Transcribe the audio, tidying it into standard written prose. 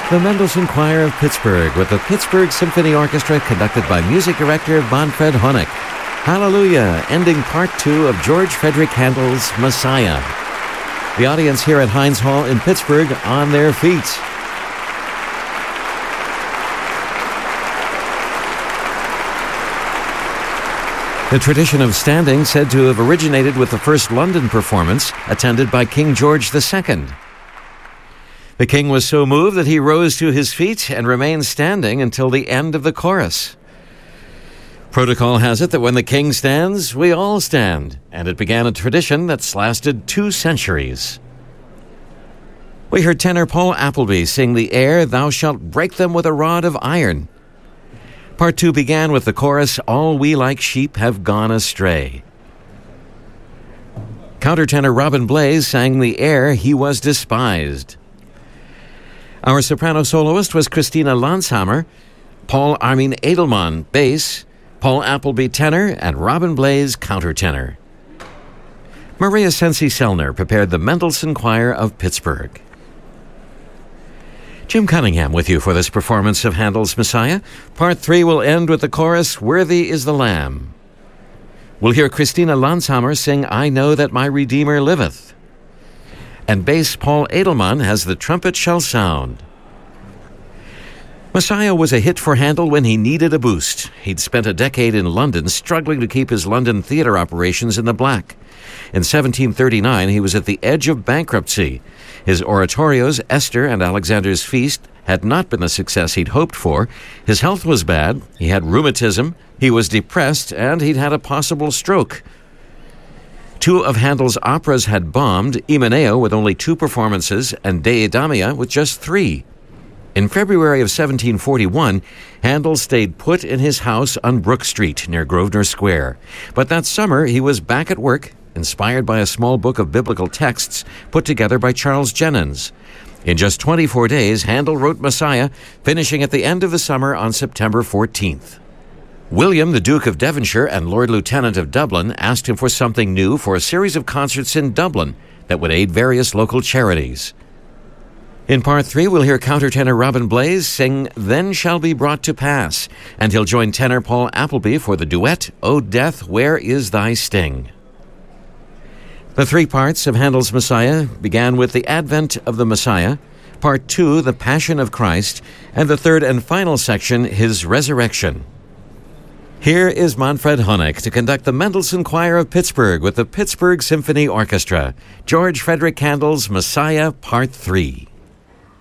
The Mendelssohn Choir of Pittsburgh with the Pittsburgh Symphony Orchestra conducted by music director Manfred Honeck. Hallelujah, ending part 2 of George Frederick Handel's Messiah. The audience here at Heinz Hall in Pittsburgh on their feet. The tradition of standing said to have originated with the first London performance attended by King George II. The king was so moved that he rose to his feet and remained standing until the end of the chorus. Protocol has it that when the king stands, we all stand, and it began a tradition that's lasted 2 centuries. We heard tenor Paul Appleby sing the air, "Thou shalt break them with a rod of iron." Part 2 began with the chorus, "All we like sheep have gone astray." Countertenor Robin Blaze sang the air, "He was despised." Our soprano soloist was Christina Lanshammer, Paul Armin Edelman, bass, Paul Appleby, tenor, and Robin Blaze, countertenor. Maria Sensi-Sellner prepared the Mendelssohn Choir of Pittsburgh. Jim Cunningham with you for this performance of Handel's Messiah. Part 3 will end with the chorus, "Worthy is the Lamb." We'll hear Christina Lanshammer sing, "I Know That My Redeemer Liveth." And bass Paul Edelman has "The Trumpet Shall Sound." Messiah was a hit for Handel when he needed a boost. He'd spent a decade in London struggling to keep his London theater operations in the black. In 1739, he was at the edge of bankruptcy. His oratorios, Esther and Alexander's Feast, had not been the success he'd hoped for. His health was bad, he had rheumatism, he was depressed, and he'd had a possible stroke. 2 of Handel's operas had bombed, Imeneo with only 2 performances and Deidamia with just 3. In February of 1741, Handel stayed put in his house on Brook Street near Grosvenor Square. But that summer, he was back at work, inspired by a small book of biblical texts put together by Charles Jennens. In just 24 days, Handel wrote Messiah, finishing at the end of the summer on September 14th. William, the Duke of Devonshire and Lord Lieutenant of Dublin, asked him for something new for a series of concerts in Dublin that would aid various local charities. In Part 3, we'll hear countertenor Robin Blaze sing "Then Shall Be Brought to Pass," and he'll join tenor Paul Appleby for the duet, "O Death, Where Is Thy Sting?" The 3 parts of Handel's Messiah began with the Advent of the Messiah, Part 2, the Passion of Christ, and the 3rd and final section, His Resurrection. Here is Manfred Honeck to conduct the Mendelssohn Choir of Pittsburgh with the Pittsburgh Symphony Orchestra. George Frederick Handel's Messiah, Part 3.